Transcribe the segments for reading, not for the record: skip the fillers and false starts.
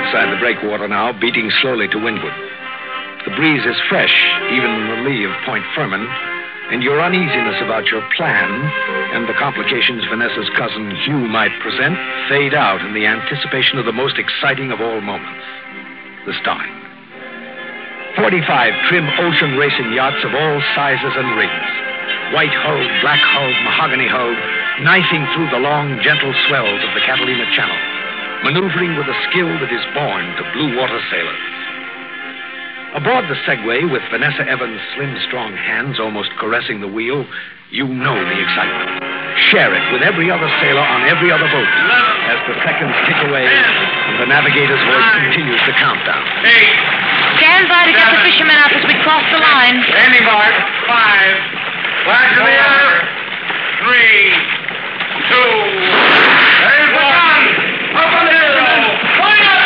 outside the breakwater now, beating slowly to windward. The breeze is fresh, even in the lee of Point Furman, and your uneasiness about your plan and the complications Vanessa's cousin Hugh might present fade out in the anticipation of the most exciting of all moments, the starting. 45 trim ocean racing yachts of all sizes and rigs, white-hulled, black-hulled, mahogany-hulled, knifing through the long, gentle swells of the Catalina Channel, maneuvering with a skill that is born to blue water sailors. Aboard the Segway, with Vanessa Evans' slim, strong hands almost caressing the wheel, you know the excitement. Share it with every other sailor on every other boat as the seconds tick away and the navigator's voice continues the countdown. 8. Stand by to get the fishermen up as we cross the line. Standing by. 5. Flash in the air. 3, 2. There's the gun. Up on the hill. Point up.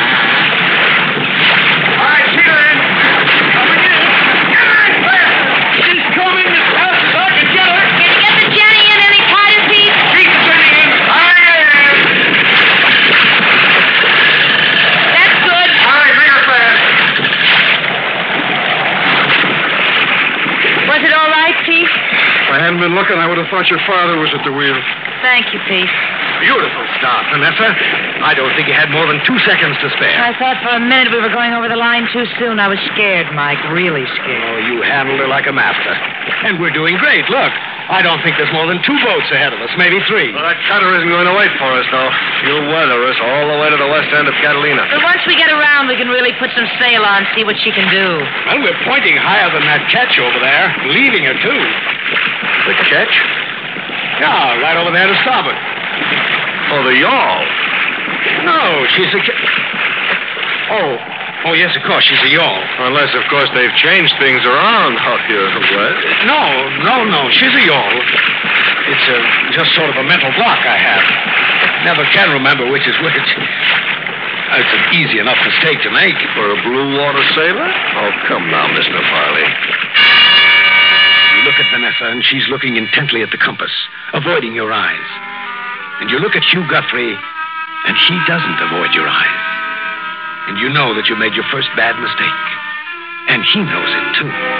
All right, sheet her in. Coming in. Get her in fast. She's coming as fast as I can get her. Can you get the Jenny in any tighter, Pete? She's turning in. That's good. All right, make her fast. Was it all right, Pete? If I hadn't been looking, I would have thought your father was at the wheel. Thank you, Pete. Beautiful start, Vanessa. I don't think you had more than 2 seconds to spare. I thought for a minute we were going over the line too soon. I was scared, Mike, really scared. Oh, you handled her like a master. And we're doing great. Look, I don't think there's more than 2 boats ahead of us, maybe 3. Well, that cutter isn't going to wait for us, though. She'll weather us all the way to the west end of Catalina. But once we get around, we can really put some sail on, see what she can do. Well, we're pointing higher than that ketch over there, leaving her, too. The ketch? Yeah, right over there to starboard. Oh, the yawl. No, she's a... Oh, yes, of course, she's a yawl. Unless, of course, they've changed things around off your west. No, she's a yawl. It's just sort of a mental block I have. Never can remember which is which. It's an easy enough mistake to make. For a blue water sailor? Oh, come now, Mr. Farley. You look at Vanessa, and she's looking intently at the compass, avoiding your eyes. And you look at Hugh Guthrie, and he doesn't avoid your eyes. And you know that you made your first bad mistake. And he knows it, too.